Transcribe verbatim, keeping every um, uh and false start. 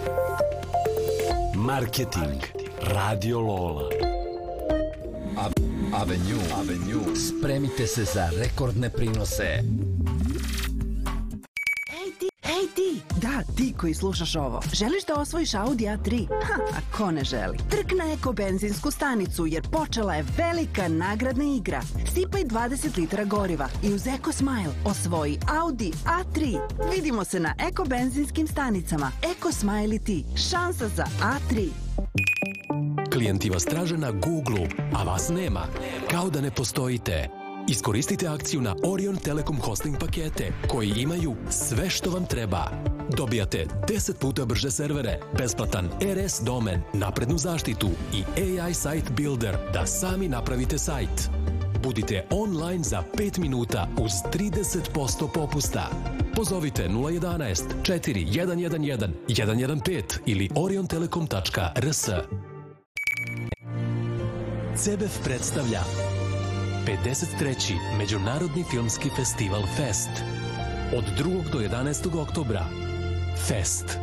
Marketing. Radio Lola. Avenue. Avenue. Spremite se za rekordne prinose. Hej ti! Da, ti koji slušaš ovo. Želiš da osvojiš Audi A tri? Ha, a ko ne želi? Trk na Eko benzinsku stanicu jer počela je velika nagradna igra. Sipaj dvadeset litara goriva i uz Eko Smile osvoji Audi A tri. Vidimo se na Eko benzinskim stanicama. Eko Smile i ti. Šansa za A tri. Klijenti vas traže na Google, a vas nema. Kao da ne postojite. Iskoristite akciju na Orion Telekom hosting pakete koji imaju sve što vam treba. Dobijate deset puta brže servere, besplatan R S domen, naprednu zaštitu i A I Site Builder da sami napravite sajt. Budite online za pet minuta uz trideset posto popusta. Pozovite nula jedanaest četiri jedan jedan jedan jedan jedan pet ili oriontelekom tačka r s. Cebef predstavlja pedeset treći Međunarodni filmski festival Fest od drugog do jedanaestog oktobra. Fest.